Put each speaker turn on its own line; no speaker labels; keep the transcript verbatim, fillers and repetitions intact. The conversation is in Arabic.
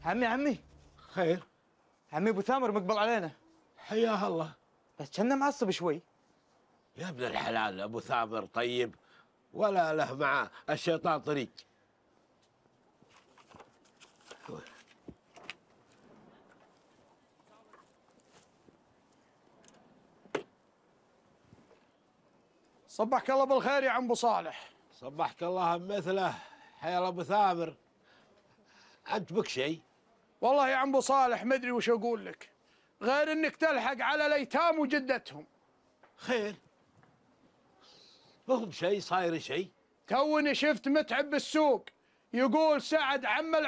عمي عمي
خير.
عمي ابو ثامر مقبل علينا.
حياه الله.
بس كنا معصب شوي.
يا ابن الحلال ابو ثامر طيب، ولا له مع الشيطان طريق.
صبحك الله بالخير يا عم ابو صالح.
صبحك الله بمثله. حيا الله ابو ثامر، انت بك شيء؟
والله يا عم ابو صالح ما ادري وش اقول لك غير انك تلحق على الايتام وجدتهم.
خير، مو بشيء صاير شيء.
توني شفت متعب بالسوق يقول سعد عم